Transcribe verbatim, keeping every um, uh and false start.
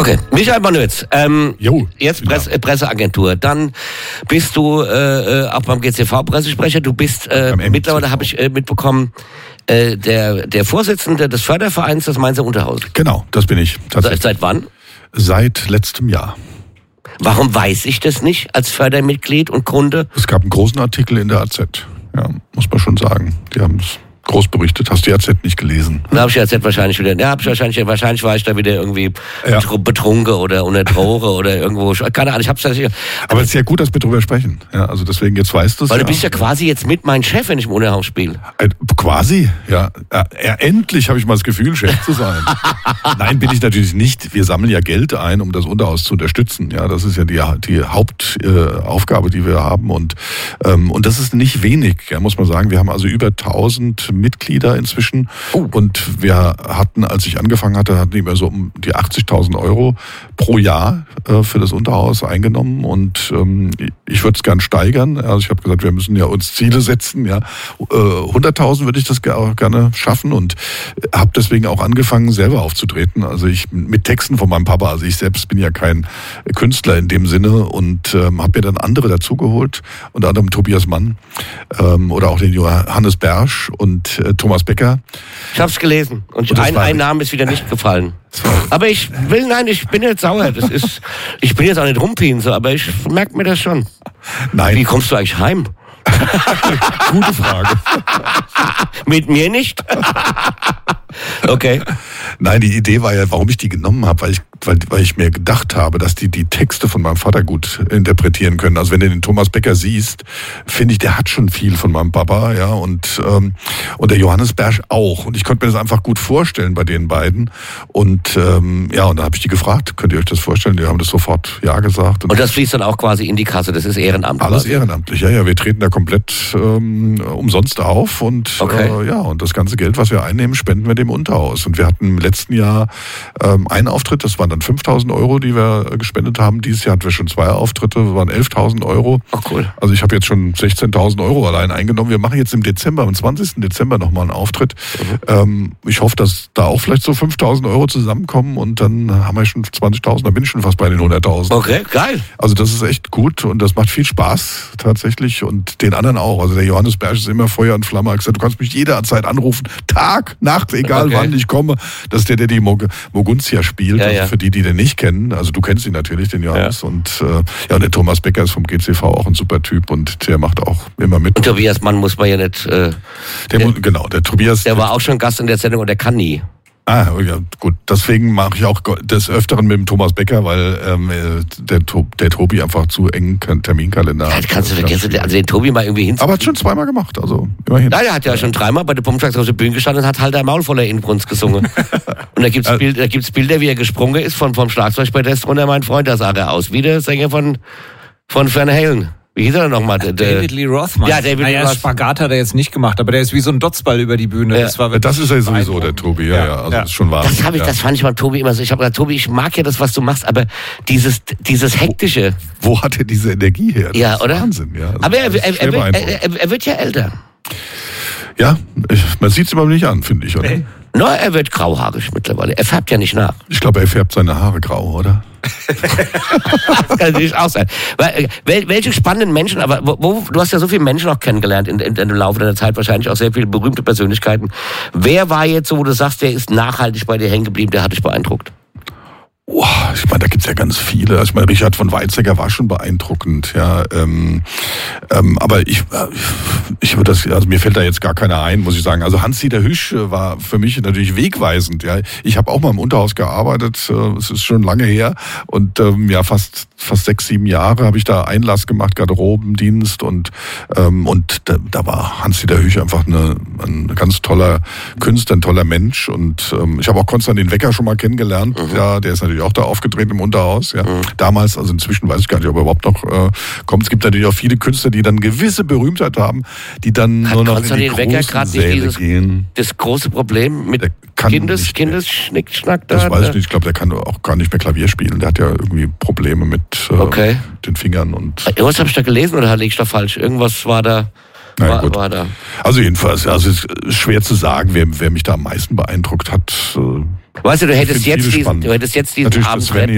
Okay, Michael Bonitz, ähm, jo, jetzt Presse, äh, Presseagentur, dann bist du äh, auch beim G C V-Pressesprecher, du bist äh, mittlerweile, habe ich äh, mitbekommen, äh, der, der Vorsitzende des Fördervereins des Mainzer Unterhaus. Genau, das bin ich. Seit, seit wann? Seit letztem Jahr. Warum weiß ich das nicht als Fördermitglied und Kunde? Es gab einen großen Artikel in der A Z, ja, muss man schon sagen. Die haben es groß berichtet. Hast du die A Z nicht gelesen? Da habe ich die A Z wahrscheinlich wieder. Ja, hab ich wahrscheinlich, wahrscheinlich war ich da wieder irgendwie ja. betrunken oder unter Droge oder irgendwo. Keine Ahnung, ich hab's tatsächlich. Aber es ist ja gut, dass wir drüber sprechen. Ja, also deswegen, jetzt weißt du es. Weil ja. du bist ja quasi jetzt mit mein Chef, wenn ich im Unterhaus spiele. Äh, quasi, ja. ja. Endlich habe ich mal das Gefühl, Chef zu sein. Nein, bin ich natürlich nicht. Wir sammeln ja Geld ein, um das Unterhaus zu unterstützen. Ja, das ist ja die, die Hauptaufgabe, äh, die wir haben. Und, ähm, und das ist nicht wenig, ja, muss man sagen. Wir haben also über tausend Mitglieder inzwischen. Oh. Und wir hatten, als ich angefangen hatte, hatten wir so um die achtzigtausend Euro pro Jahr äh, für das Unterhaus eingenommen. Und ähm, ich würde es gern steigern. Also ich habe gesagt, wir müssen ja uns Ziele setzen. Ja, äh, hunderttausend würde ich das gerne schaffen und habe deswegen auch angefangen, selber aufzutreten. Also ich mit Texten von meinem Papa. Also ich selbst bin ja kein Künstler in dem Sinne und ähm, habe mir dann andere dazugeholt, unter anderem Tobias Mann ähm, oder auch den Johannes Bersch und äh, Thomas Becker. Ich hab's gelesen und, und ein, ein Name ist wieder nicht gefallen. Aber ich will, nein, ich bin jetzt sauer. Das ist, ich bin jetzt auch nicht rumpien, so, aber ich merke mir das schon. Nein. Wie kommst du eigentlich heim? Gute Frage. Mit mir nicht? Okay. Nein, die Idee war ja, warum ich die genommen habe, weil ich, weil, weil ich mir gedacht habe, dass die die Texte von meinem Vater gut interpretieren können. Also wenn du den Thomas Becker siehst, finde ich, der hat schon viel von meinem Papa, ja, und ähm, und der Johannes Bersch auch. Und ich konnte mir das einfach gut vorstellen bei den beiden. Und ähm, ja, und dann habe ich die gefragt, könnt ihr euch das vorstellen? Die haben das sofort ja gesagt. Und, und das fließt dann auch quasi in die Kasse, das ist Ehrenamt. Alles quasi. Ehrenamtlich, ja, ja. Wir treten da komplett ähm, umsonst auf und okay. äh, ja, und das ganze Geld, was wir einnehmen, spenden wir dem Unterhaus. Und wir hatten im letzten Jahr ähm, einen Auftritt, das waren dann fünftausend Euro, die wir gespendet haben. Dieses Jahr hatten wir schon zwei Auftritte, das waren elftausend Euro. Ach cool. Also ich habe jetzt schon sechzehntausend Euro allein eingenommen. Wir machen jetzt im Dezember, am zwanzigsten Dezember nochmal einen Auftritt. Mhm. Ähm, ich hoffe, dass da auch vielleicht so fünftausend Euro zusammenkommen und dann haben wir schon zwanzigtausend, dann bin ich schon fast bei den hunderttausend. Okay, geil. Also das ist echt gut und das macht viel Spaß tatsächlich und den anderen auch. Also der Johannes Bersch ist immer Feuer und Flamme. Er hat gesagt, du kannst mich jederzeit anrufen, Tag, Nacht, egal okay. wann ich komme. Das ist der, der die Mog- Moguntia spielt. Ja, also ja. für die, die den nicht kennen. Also du kennst ihn natürlich, den Johannes. Ja. Und äh, ja, und der Thomas Becker ist vom G C V auch ein super Typ und der macht auch immer mit. Und Tobias Mann muss man ja nicht... Äh, der, der, genau, der Tobias... Der war auch schon Gast in der Sendung und der kann nie. Ah, ja, gut. Deswegen mache ich auch des Öfteren mit dem Thomas Becker, weil ähm, der, der Tobi einfach zu engen Terminkalender hat. Ja, das kannst du vergessen, also den Tobi mal irgendwie hinzuziehen. Aber hat schon zweimal gemacht, also immerhin. Nein, er hat ja, ja schon dreimal bei der Pumpschlags auf der Bühne gestanden und hat halt ein Maul voller Inbrunst gesungen. Und da gibt's, Bild, da gibt's Bilder, wie er gesprungen ist von, vom Schlagzeugbrett runter, mein Freund, da sah er aus wie der Sänger von, von Van Halen. Wie hieß er denn nochmal? David Lee Rothman. Ja, David naja, Lee Rothman. Spagat hat er jetzt nicht gemacht, aber der ist wie so ein Dotzball über die Bühne. Ja. Das, war das ist ja sowieso der Tobi, ja, ja. Also ja. Das ist schon wahr. Das, hab ich, das fand ich beim Tobi immer so. Ich habe gesagt, Tobi, ich mag ja das, was du machst, aber dieses, dieses hektische. Wo, wo hat er diese Energie her? Das ja, ist oder? Wahnsinn, ja. Also aber er, er, er, wird, er, er wird ja älter. Ja, ich, man sieht es immer nicht an, finde ich, oder? Nee. Na, er wird grauhaarig mittlerweile. Er färbt ja nicht nach. Ich glaube, er färbt seine Haare grau, oder? Das kann natürlich auch sein. Welche spannenden Menschen, aber wo, du hast ja so viele Menschen auch kennengelernt in, in, in im Laufe deiner Zeit, wahrscheinlich auch sehr viele berühmte Persönlichkeiten. Wer war jetzt so, wo du sagst, der ist nachhaltig bei dir hängen geblieben, der hat dich beeindruckt? Oh, ich meine, da gibt's ja ganz viele. Also ich meine, Richard von Weizsäcker war schon beeindruckend, ja. Ähm, ähm, aber ich, ich würde das, also mir fällt da jetzt gar keiner ein, muss ich sagen. Also Hans-Dieter Hüsch war für mich natürlich wegweisend, ja. Ich habe auch mal im Unterhaus gearbeitet, es ist schon lange her und ähm, ja fast fast sechs, sieben Jahre habe ich da Einlass gemacht, Garderobendienst und ähm, und da, da war Hans-Dieter Hüsch einfach eine, ein ganz toller Künstler, ein toller Mensch und ähm, ich habe auch Konstantin Wecker schon mal kennengelernt, mhm. ja, der ist natürlich auch da aufgetreten im Unterhaus, ja. Mhm. Damals, also inzwischen weiß ich gar nicht, ob er überhaupt noch äh, kommt. Es gibt natürlich auch viele Künstler, die dann gewisse Berühmtheit haben, die dann Hat nur noch Konstantin in die Wecker großen Säle dieses, gehen. Das große Problem mit Kindes, Kindesschnickschnack da? Das weiß ich nicht. Ich glaube, der kann auch gar nicht mehr Klavier spielen. Der hat ja irgendwie Probleme mit äh, okay. den Fingern. Und irgendwas habe ich da gelesen oder liege ich da falsch? Irgendwas war da... Na war, gut. War da. Also jedenfalls, also es ist schwer zu sagen, wer, wer mich da am meisten beeindruckt hat. Weißt du, du hättest jetzt diesen, du hättest jetzt diesen Abend